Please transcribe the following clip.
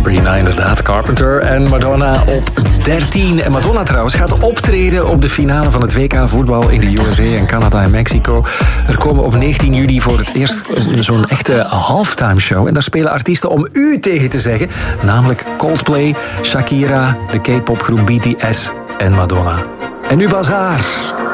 Sabrina, inderdaad. Carpenter en Madonna op 13. En Madonna trouwens gaat optreden op de finale van het WK voetbal in de USA en Canada en Mexico. Er komen op 19 juli voor het eerst zo'n echte halftime show. En daar spelen artiesten om u tegen te zeggen. Namelijk Coldplay, Shakira, de K-popgroep BTS en Madonna. En nu Bazaar.